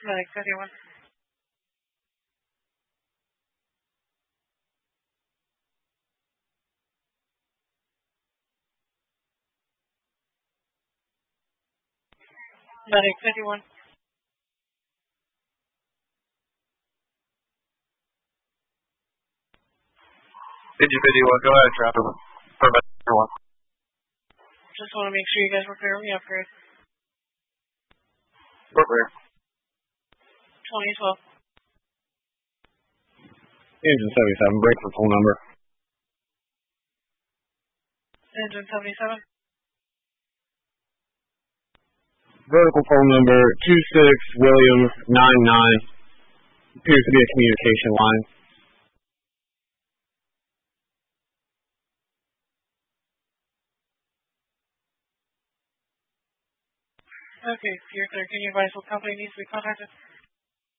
Medic 51. Medic 51. Engine 51, go ahead, traffic. Perfect. Just want to make sure you guys were clear on the upgrade. We're clear. 2012. Engine 77, break for full number. Engine 77. Vertical phone number 26 William 99. Appears to be a communication line. Okay, you're clear. Can you advise what company needs to be contacted?